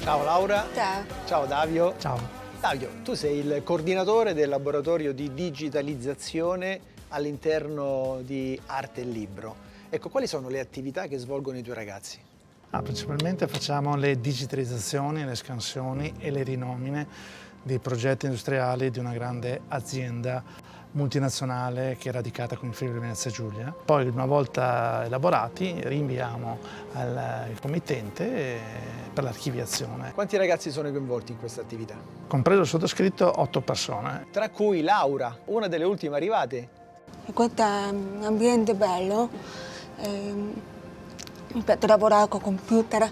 Ciao Laura. Ciao. Ciao Davio. Ciao. Davio, tu sei il coordinatore del laboratorio di digitalizzazione all'interno di Arte e Libro. Ecco, quali sono le attività che svolgono i tuoi ragazzi? Principalmente facciamo le digitalizzazioni, le scansioni e le rinomine di progetti industriali di una grande azienda multinazionale che è radicata qui in Friuli Venezia Giulia. Poi una volta elaborati rinviamo al committente per l'archiviazione. Quanti ragazzi sono coinvolti in questa attività? Compreso il sottoscritto 8 persone. Tra cui Laura, una delle ultime arrivate. Questo è un ambiente bello, mi piace lavorare con computer.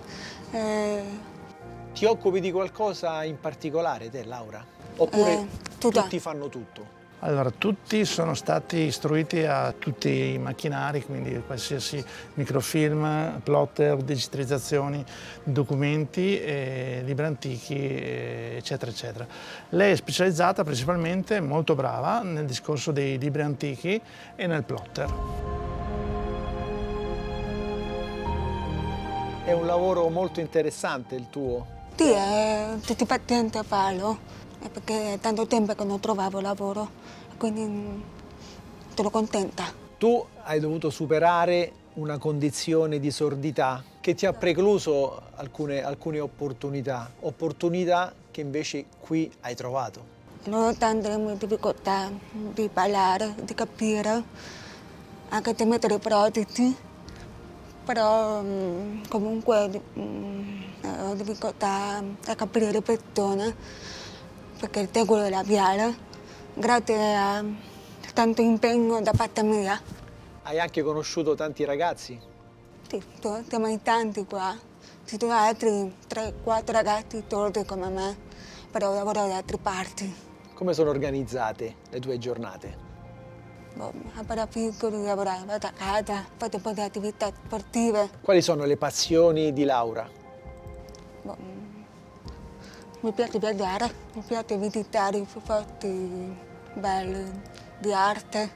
Ti occupi di qualcosa in particolare te, Laura? Oppure tutto. tutti fanno tutto? Allora, tutti sono stati istruiti a tutti i macchinari, quindi qualsiasi microfilm, plotter, digitalizzazioni, documenti, libri antichi, eccetera, eccetera. Lei è specializzata principalmente, molto brava, nel discorso dei libri antichi e nel plotter. È un lavoro molto interessante il tuo. Sì, è soddisfacente farlo, perché è tanto tempo che non trovavo lavoro, quindi sono contenta. Tu hai dovuto superare una condizione di sordità che ti ha precluso alcune opportunità che invece qui hai trovato. Nonostante le mie difficoltà di parlare, di capire, anche di mettere prodotti, però comunque ho difficoltà a capire le persone perché il tempo è labiale, grazie a tanto impegno da parte mia. Hai anche conosciuto tanti ragazzi? Sì, siamo in tanti qua, ci sono altri 3-4 ragazzi torti come me, però lavoro da altre parti. Come sono organizzate le tue giornate? A piccoli lavoravo a casa, fatto un po' di attività sportive. Quali sono le passioni di Laura? Mi piace viaggiare, mi piace visitare i posti belli di arte,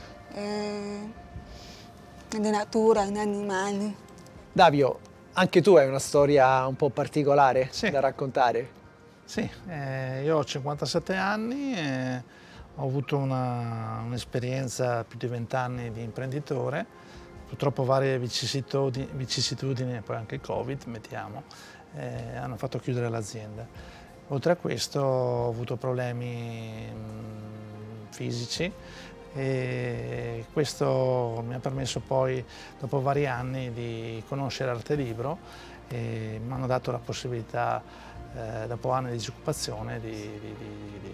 di natura, di animali. Davio, anche tu hai una storia un po' particolare Sì. da raccontare? Sì, io ho 57 anni, ho avuto un'esperienza più di 20 anni di imprenditore, purtroppo varie vicissitudini e poi anche il Covid, mettiamo, hanno fatto chiudere l'azienda. Oltre a questo ho avuto problemi fisici e questo mi ha permesso poi, dopo vari anni, di conoscere Arte e Libro e mi hanno dato la possibilità dopo anni di disoccupazione di